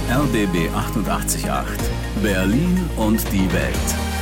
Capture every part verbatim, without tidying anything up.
R B B achtundachtzig Komma acht. Berlin und die Welt.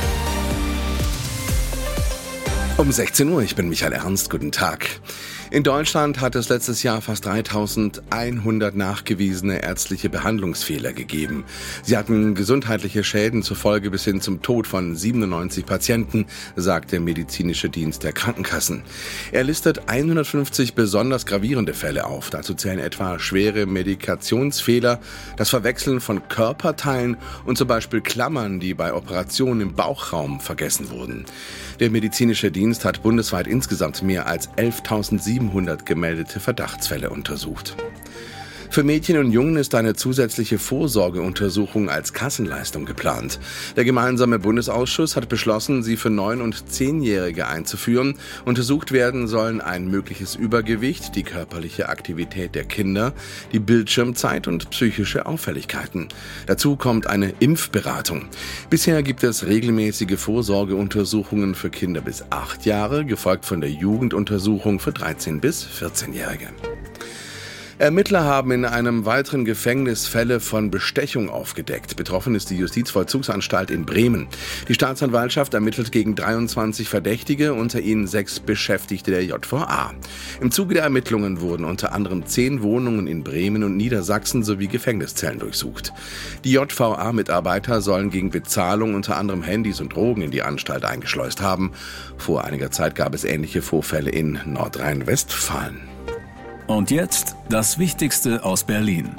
Um sechzehn Uhr, ich bin Michael Ernst, guten Tag. In Deutschland hat es letztes Jahr fast dreitausendeinhundert nachgewiesene ärztliche Behandlungsfehler gegeben. Sie hatten gesundheitliche Schäden zur Folge bis hin zum Tod von siebenundneunzig Patienten, sagt der medizinische Dienst der Krankenkassen. Er listet hundertfünfzig besonders gravierende Fälle auf. Dazu zählen etwa schwere Medikationsfehler, das Verwechseln von Körperteilen und zum Beispiel Klammern, die bei Operationen im Bauchraum vergessen wurden. Der medizinische Dienst hat bundesweit insgesamt mehr als elftausendsiebenhundert gemeldete Verdachtsfälle untersucht. Für Mädchen und Jungen ist eine zusätzliche Vorsorgeuntersuchung als Kassenleistung geplant. Der gemeinsame Bundesausschuss hat beschlossen, sie für neun- und zehnjährige einzuführen. Untersucht werden sollen ein mögliches Übergewicht, die körperliche Aktivität der Kinder, die Bildschirmzeit und psychische Auffälligkeiten. Dazu kommt eine Impfberatung. Bisher gibt es regelmäßige Vorsorgeuntersuchungen für Kinder bis acht Jahre, gefolgt von der Jugenduntersuchung für dreizehn- bis vierzehnjährige. Ermittler haben in einem weiteren Gefängnis Fälle von Bestechung aufgedeckt. Betroffen ist die Justizvollzugsanstalt in Bremen. Die Staatsanwaltschaft ermittelt gegen dreiundzwanzig Verdächtige, unter ihnen sechs Beschäftigte der J V A. Im Zuge der Ermittlungen wurden unter anderem zehn Wohnungen in Bremen und Niedersachsen sowie Gefängniszellen durchsucht. Die J V A-Mitarbeiter sollen gegen Bezahlung unter anderem Handys und Drogen in die Anstalt eingeschleust haben. Vor einiger Zeit gab es ähnliche Vorfälle in Nordrhein-Westfalen. Und jetzt das Wichtigste aus Berlin.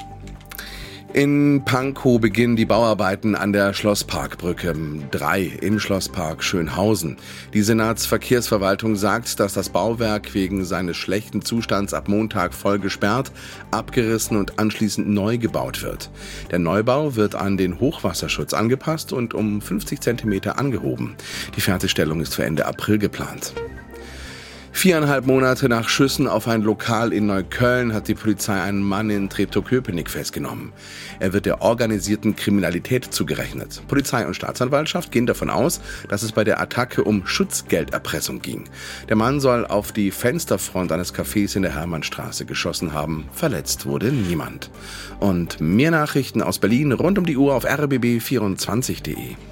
In Pankow beginnen die Bauarbeiten an der Schlossparkbrücke drei im Schlosspark Schönhausen. Die Senatsverkehrsverwaltung sagt, dass das Bauwerk wegen seines schlechten Zustands ab Montag voll gesperrt, abgerissen und anschließend neu gebaut wird. Der Neubau wird an den Hochwasserschutz angepasst und um fünfzig Zentimeter angehoben. Die Fertigstellung ist für Ende April geplant. Viereinhalb Monate nach Schüssen auf ein Lokal in Neukölln hat die Polizei einen Mann in Treptow-Köpenick festgenommen. Er wird der organisierten Kriminalität zugerechnet. Polizei und Staatsanwaltschaft gehen davon aus, dass es bei der Attacke um Schutzgelderpressung ging. Der Mann soll auf die Fensterfront eines Cafés in der Hermannstraße geschossen haben. Verletzt wurde niemand. Und mehr Nachrichten aus Berlin rund um die Uhr auf r b b vierundzwanzig punkt de.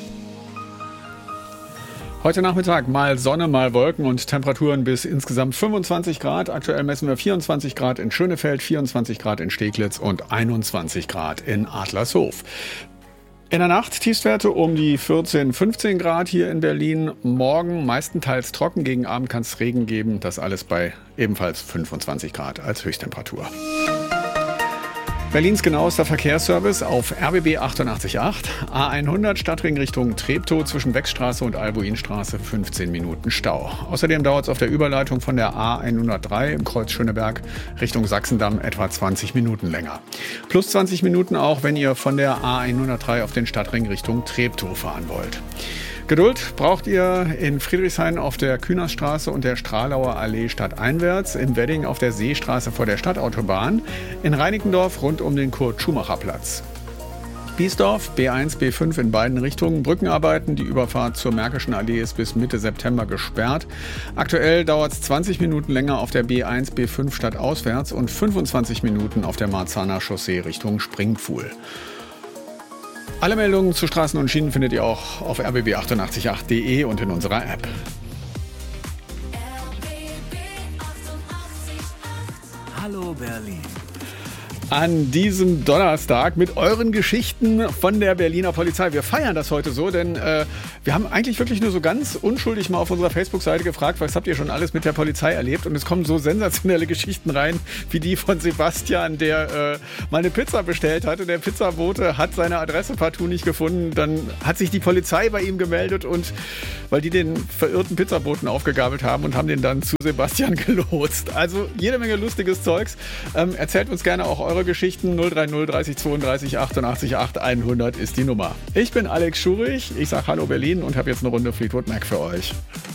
Heute Nachmittag mal Sonne, mal Wolken und Temperaturen bis insgesamt fünfundzwanzig Grad. Aktuell messen wir vierundzwanzig Grad in Schönefeld, vierundzwanzig Grad in Steglitz und einundzwanzig Grad in Adlershof. In der Nacht Tiefstwerte um die vierzehn, fünfzehn Grad hier in Berlin. Morgen meistenteils trocken, gegen Abend kann es Regen geben. Das alles bei ebenfalls fünfundzwanzig Grad als Höchsttemperatur. Berlins genauester Verkehrsservice auf R B B achtundachtzig Komma acht. A hundert Stadtring Richtung Treptow zwischen Wechstraße und Albuinstraße fünfzehn Minuten Stau. Außerdem dauert es auf der Überleitung von der A hundertdrei im Kreuz Schöneberg Richtung Sachsendamm etwa zwanzig Minuten länger. Plus zwanzig Minuten auch, wenn ihr von der A hundertdrei auf den Stadtring Richtung Treptow fahren wollt. Geduld braucht ihr in Friedrichshain auf der Kühnersstraße und der Stralauer Allee stadteinwärts, in Wedding auf der Seestraße vor der Stadtautobahn, in Reinickendorf rund um den Kurt-Schumacher-Platz. Biesdorf, B eins, B fünf in beiden Richtungen, Brückenarbeiten, die Überfahrt zur Märkischen Allee ist bis Mitte September gesperrt. Aktuell dauert es zwanzig Minuten länger auf der B eins, B fünf stadtauswärts und fünfundzwanzig Minuten auf der Marzahner Chaussee Richtung Springpfuhl. Alle Meldungen zu Straßen und Schienen findet ihr auch auf r b b achtundachtzig Komma acht punkt de und in unserer App. Hallo Berlin. An diesem Donnerstag mit euren Geschichten von der Berliner Polizei. Wir feiern das heute so, denn äh, wir haben eigentlich wirklich nur so ganz unschuldig mal auf unserer Facebook-Seite gefragt, was habt ihr schon alles mit der Polizei erlebt? Und es kommen so sensationelle Geschichten rein, wie die von Sebastian, der äh, mal eine Pizza bestellt hatte. Der Pizzabote hat seine Adresse partout nicht gefunden. Dann hat sich die Polizei bei ihm gemeldet und weil die den verirrten Pizzaboten aufgegabelt haben und haben den dann zu Sebastian gelotst. Also jede Menge lustiges Zeugs. Ähm, erzählt uns gerne auch eure Geschichten. null drei null dreißig zweiunddreißig achtundachtzig acht hundert ist die Nummer. Ich bin Alex Schurich. Ich sag Hallo Berlin und habe jetzt eine Runde Fleetwood Mac für euch.